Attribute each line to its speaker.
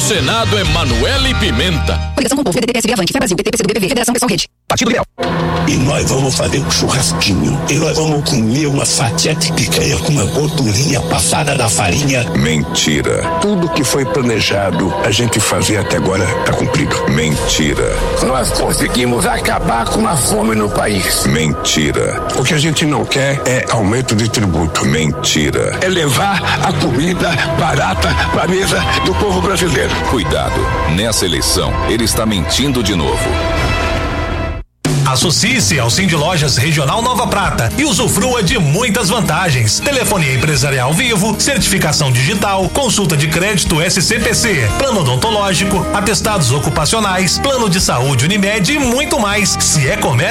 Speaker 1: Senado é Manoela e Pimenta.
Speaker 2: Coligação com o povo, PDT, PSB, Avante, Fé Brasil, PT, PCB, PV, Federação Pessoal Rede.
Speaker 3: Partido Liberal.
Speaker 4: E nós vamos fazer um churrasquinho. E nós vamos comer uma fatia de picanha com uma gordurinha passada da farinha.
Speaker 5: Mentira. Tudo que foi planejado a gente fazer até agora está cumprido. Mentira.
Speaker 4: Nós conseguimos acabar com a fome no país.
Speaker 5: Mentira.
Speaker 3: O que a gente não quer é aumento de tributo.
Speaker 5: Mentira.
Speaker 4: É levar a comida barata para a mesa do povo brasileiro.
Speaker 6: Cuidado, nessa eleição ele está mentindo de novo.
Speaker 7: Associe-se ao Cindy Lojas Regional Nova Prata e usufrua de muitas vantagens. Telefonia empresarial vivo, certificação digital, consulta de crédito SCPC, plano odontológico, atestados ocupacionais, plano de saúde Unimed e muito mais. Se é comércio